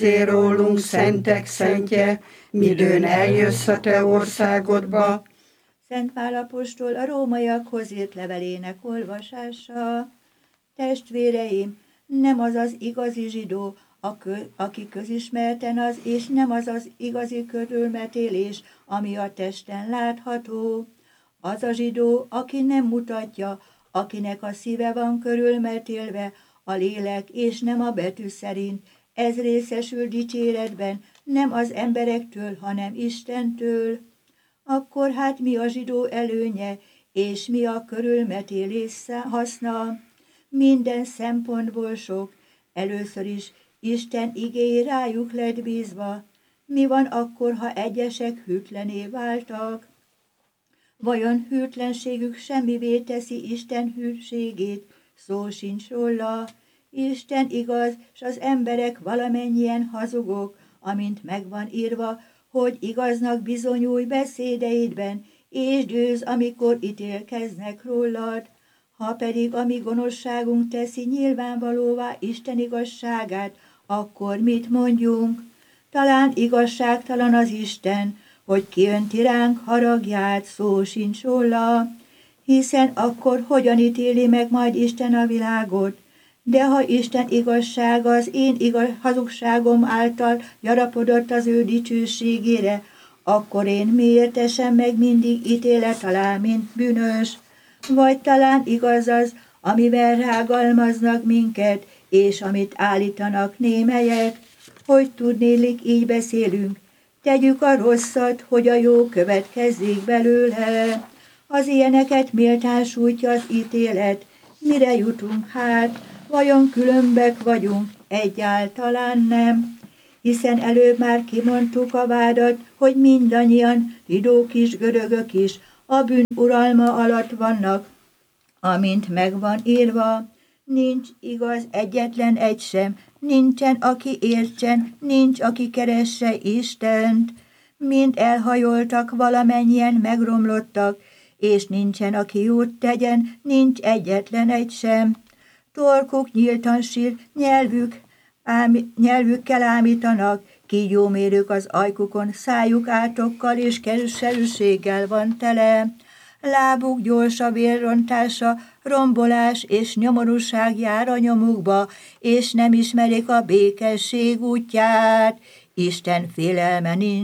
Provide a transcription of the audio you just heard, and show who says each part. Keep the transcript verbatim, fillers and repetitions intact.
Speaker 1: Szél rólunk, szentek szentje, midőn eljössz a te országodba.
Speaker 2: Szent Pál apostol a rómaiakhoz írt levelének olvasása. Testvéreim, nem az az igazi zsidó, a kö, aki közismerten az, és nem az az igazi körülmetélés, ami a testen látható. Az a zsidó, aki nem mutatja, akinek a szíve van körülmetélve, a lélek és nem a betű szerint. Ez részesül dicséretben, nem az emberektől, hanem Istentől. Akkor hát mi a zsidó előnye, és mi a körülmetélés haszna? Minden szempontból sok. Először is Isten igéi rájuk lett bízva. Mi van akkor, ha egyesek hűtlené váltak? Vajon hűtlenségük semmivé teszi Isten hűségét? Szó sincs róla. Isten igaz, s az emberek valamennyien hazugok, amint megvan írva, hogy igaznak bizonyulj beszédeidben, és győz, amikor ítélkeznek rólad. Ha pedig a mi gonoszságunk teszi nyilvánvalóvá Isten igazságát, akkor mit mondjunk? Talán igazságtalan az Isten, hogy kiönti ránk haragját, szó sincs róla, hiszen akkor hogyan ítéli meg majd Isten a világot? De ha Isten igazsága az én igaz, hazugságom által gyarapodott az ő dicsőségére, akkor én miért esem meg mindig ítélet alá, mint bűnös? Vagy talán igaz az, amivel rágalmaznak minket, és amit állítanak némelyek, hogy tudnélik, így beszélünk. Tegyük a rosszat, hogy a jó következzék belőle. Az ilyeneket méltán sújtja az ítélet. Mire jutunk hát? Vajon különbek vagyunk? Egyáltalán nem. Hiszen előbb már kimondtuk a vádat, hogy mindannyian, zsidók is, görögök is, a bűn uralma alatt vannak, amint megvan írva. Nincs igaz egyetlen egy sem, nincsen, aki értsen, nincs, aki keresse Istent. Mind elhajoltak, valamennyien megromlottak, és nincsen, aki jót tegyen, nincs egyetlen egy sem. Torkuk nyíltan sír, nyelvük, ámi, nyelvükkel ámítanak, kígyómérők az ajkukon, szájuk átokkal és keserűséggel van tele. Lábuk gyors a vérrontása, rombolás és nyomorúság jár a nyomukba, és nem ismerik a békesség útját. Isten félelme nincs